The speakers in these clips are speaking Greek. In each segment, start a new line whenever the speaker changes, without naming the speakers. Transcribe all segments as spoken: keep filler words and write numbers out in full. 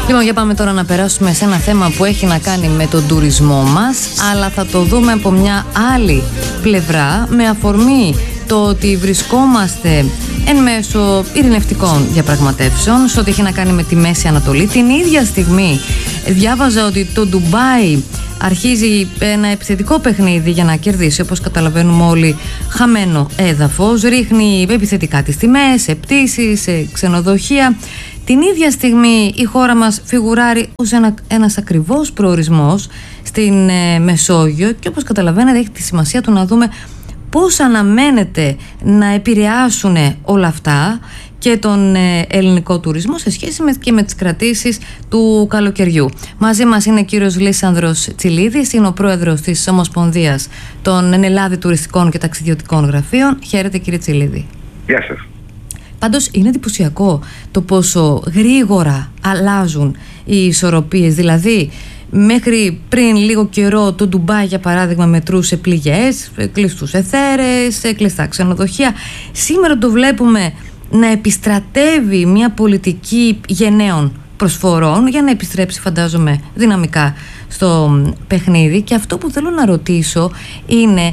Λοιπόν, για πάμε τώρα να περάσουμε σε ένα θέμα που έχει να κάνει με τον τουρισμό μας, αλλά θα το δούμε από μια άλλη πλευρά, με αφορμή το ότι βρισκόμαστε εν μέσω ειρηνευτικών διαπραγματεύσεων σε ό,τι έχει να κάνει με τη Μέση Ανατολή. Την ίδια στιγμή διάβαζα ότι το Ντουμπάι αρχίζει ένα επιθετικό παιχνίδι για να κερδίσει, όπως καταλαβαίνουμε όλοι, χαμένο έδαφος. Ρίχνει επιθετικά τις τιμές, σε πτήσεις, σε ξενοδοχεία. Την ίδια στιγμή η χώρα μας φιγουράρει ως ένα, ένας ακριβώς προορισμός στην ε, Μεσόγειο, και όπως καταλαβαίνετε έχει τη σημασία του να δούμε πώς αναμένεται να επηρεάσουν όλα αυτά και τον ε, ελληνικό τουρισμό σε σχέση με, και με τις κρατήσεις του καλοκαιριού. Μαζί μας είναι ο κύριος Λίσανδρος Τσιλίδης, είναι ο πρόεδρος της Ομοσπονδίας των Ενελλάδη Τουριστικών και Ταξιδιωτικών Γραφείων. Χαίρετε, κύριε Τσιλίδη.
Γεια σας.
Πάντως είναι εντυπωσιακό το πόσο γρήγορα αλλάζουν οι ισορροπίες. Δηλαδή, μέχρι πριν λίγο καιρό το Ντουμπάι, για παράδειγμα, μετρούσε πληγές, κλειστούς εθέρες, κλειστά ξενοδοχεία. Σήμερα το βλέπουμε να επιστρατεύει μια πολιτική γενναίων προσφορών για να επιστρέψει, φαντάζομαι, δυναμικά στο παιχνίδι. Και αυτό που θέλω να ρωτήσω είναι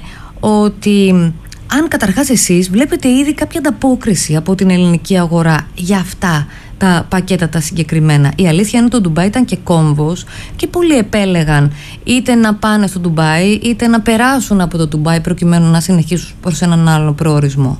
ότι αν καταρχάς εσείς βλέπετε ήδη κάποια ανταπόκριση από την ελληνική αγορά για αυτά τα πακέτα τα συγκεκριμένα. Η αλήθεια είναι ότι το Ντουμπάι ήταν και κόμβος και πολλοί επέλεγαν είτε να πάνε στο Ντουμπάι είτε να περάσουν από το Ντουμπάι προκειμένου να συνεχίσουν προς έναν άλλο προορισμό.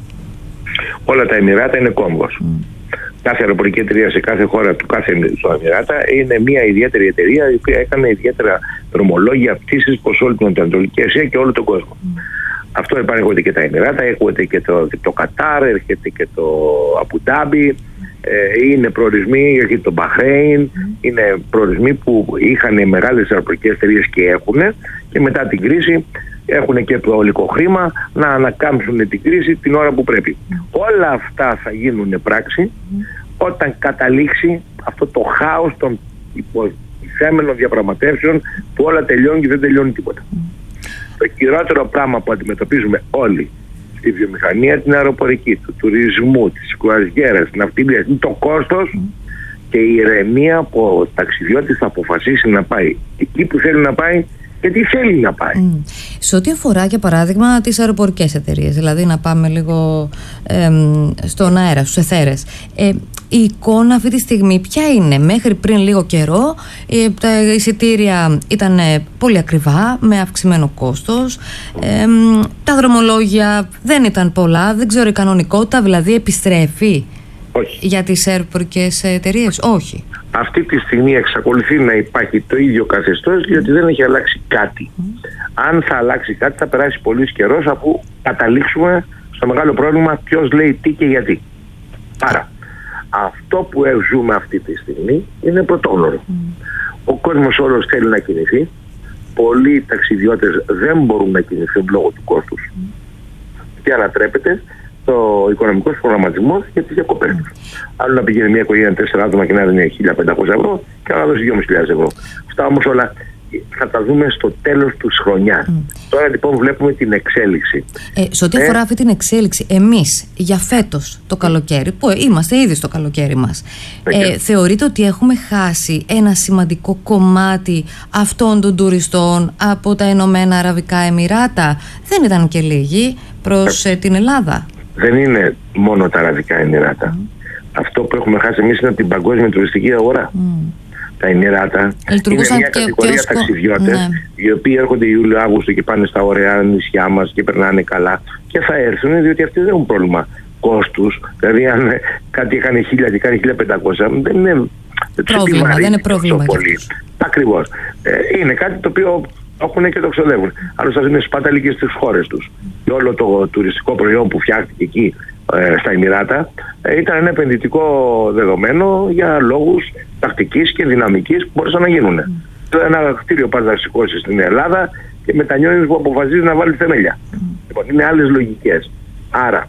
Όλα τα Εμιράτα είναι κόμβος. Mm. Κάθε αεροπορική εταιρεία σε κάθε χώρα του κάθε Εμιράτα είναι μια ιδιαίτερη εταιρεία η οποία έκανε ιδιαίτερα δρομολόγια πτήσεις προς όλη την Ανατολική Ασία και όλο τον κόσμο. Mm. Αυτό υπάρχουν και τα Εμιράτα, έρχονται και το, και το Κατάρ, έρχεται και το Αμπουντάμπι, ε, είναι προορισμοί, έρχεται το Μπαχρέιν, mm. είναι προορισμοί που είχαν μεγάλες αεροπορικές εταιρείες και έχουν, και μετά την κρίση έχουν και το ολικό χρήμα να ανακάμψουν την κρίση την ώρα που πρέπει. Mm. Όλα αυτά θα γίνουν πράξη mm. όταν καταλήξει αυτό το χάος των υποτιθέμενων διαπραγματεύσεων που όλα τελειώνουν και δεν τελειώνει τίποτα. Mm. Το κυριότερο πράγμα που αντιμετωπίζουμε όλοι στη βιομηχανία, την αεροπορική, του τουρισμού, της κρουαζιέρας, της ναυτιλίας, είναι το κόστος mm. και η ηρεμία που ο ταξιδιώτης θα αποφασίσει να πάει εκεί που θέλει να πάει και τι θέλει να πάει. Mm.
Σε ό,τι αφορά, για παράδειγμα, τις αεροπορικές εταιρείες, δηλαδή να πάμε λίγο ε, στον αέρα, στους εθέρες, ε, η εικόνα αυτή τη στιγμή ποια είναι? Μέχρι πριν λίγο καιρό ε, τα εισιτήρια ήταν πολύ ακριβά, με αυξημένο κόστος, ε, τα δρομολόγια δεν ήταν πολλά, δεν ξέρω η κανονικότητα, δηλαδή επιστρέφει?
Όχι.
Για τις αεροπορικές εταιρείες? Όχι.
Αυτή τη στιγμή εξακολουθεί να υπάρχει το ίδιο καθεστώς, διότι δεν έχει αλλάξει κάτι. Mm. Αν θα αλλάξει κάτι θα περάσει πολύς καιρός αφού καταλήξουμε στο μεγάλο πρόβλημα ποιος λέει τι και γιατί. Άρα, αυτό που ζούμε αυτή τη στιγμή είναι πρωτόγνωρο. Mm. Ο κόσμος όλος θέλει να κινηθεί. Πολλοί ταξιδιώτες δεν μπορούν να κινηθούν λόγω του κόστους. Mm. Και ανατρέπεται το οικονομικός προγραμματισμός για τις διακοπές. Mm. Άλλο να πηγαίνει μια οικογένεια τέσσερα άτομα και να δίνει χίλια πεντακόσια ευρώ και να δώσει δυόμισι χιλιάδες ευρώ. Αυτά όμως όλα θα τα δούμε στο τέλος της χρονιάς. Mm. Τώρα λοιπόν βλέπουμε την εξέλιξη.
Ε, σε ό,τι αφορά ε, αυτή την εξέλιξη, εμείς για φέτος το καλοκαίρι, που είμαστε ήδη στο καλοκαίρι μας, ε, θεωρείτε ότι έχουμε χάσει ένα σημαντικό κομμάτι αυτών των τουριστών από τα Ηνωμένα Αραβικά Εμιράτα? Δεν ήταν και λίγοι προς ε, την Ελλάδα.
Δεν είναι μόνο τα Αραβικά Εμιράτα. Mm. Αυτό που έχουμε χάσει εμείς είναι από την παγκόσμια τουριστική αγορά. Mm. Τα Εμιράτα είναι μια κατηγορία και ταξιδιώτες, ναι, οι οποίοι έρχονται Ιούλιο-Αύγουστο και πάνε στα ωραία νησιά μας και περνάνε καλά και θα έρθουν, διότι αυτοί δεν έχουν πρόβλημα κόστους. Δηλαδή αν κάτι έκανε χίλια και κάνει χίλια πεντακόσια δεν είναι
πρόβλημα, δεν είναι πρόβλημα
πολύ. Ακριβώς. Ε, είναι κάτι το οποίο έχουν και το ξοδεύουν. Άλλωστε είναι σπάταλοι και στις χώρες τους. Και όλο το τουριστικό προϊόν που φτιάχτηκε εκεί ε, στα Εμιράτα ε, ήταν ένα επενδυτικό δεδομένο για λόγους τακτικής και δυναμικής που μπορούσαν να γίνουν. Mm. Ένα κτίριο πας να σηκώσεις στην Ελλάδα και μετανιώνεις που αποφασίζει να βάλει θεμέλια. Mm. Λοιπόν, είναι άλλες λογικές. Άρα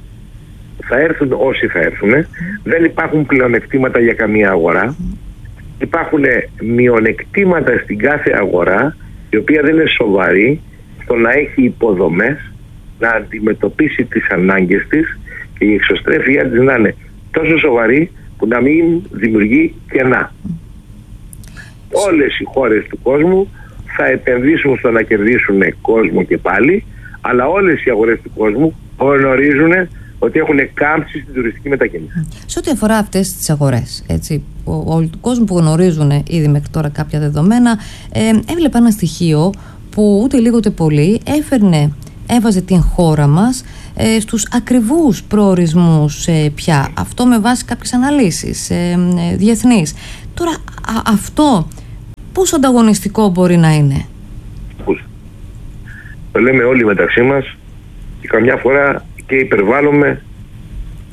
θα έρθουν όσοι θα έρθουν. Mm. Δεν υπάρχουν πλεονεκτήματα για καμία αγορά. Mm. Υπάρχουν μειονεκτήματα στην κάθε αγορά, η οποία δεν είναι σοβαρή στο να έχει υποδομές, να αντιμετωπίσει τις ανάγκες της και η εξωστρέφεια της να είναι τόσο σοβαρή που να μην δημιουργεί κενά. όλες οι χώρες του κόσμου θα επενδύσουν στο να κερδίσουν κόσμο και πάλι, αλλά όλες οι αγορές του κόσμου γνωρίζουν ότι έχουν κάμψει στην τουριστική μετακίνηση.
Σε ό,τι αφορά αυτές τις αγορές, έτσι, όλοι του κόσμου που γνωρίζουν ήδη μέχρι τώρα κάποια δεδομένα, ε, έβλεπα ένα στοιχείο που ούτε λίγο ούτε πολύ έφερνε, έβαζε την χώρα μας ε, στους ακριβούς προορισμούς ε, πια. Αυτό με βάση κάποιες αναλύσεις ε, ε, διεθνείς. Τώρα α, αυτό πόσο ανταγωνιστικό μπορεί να είναι?
Το λέμε όλοι μεταξύ μας και καμιά φορά και υπερβάλλουμε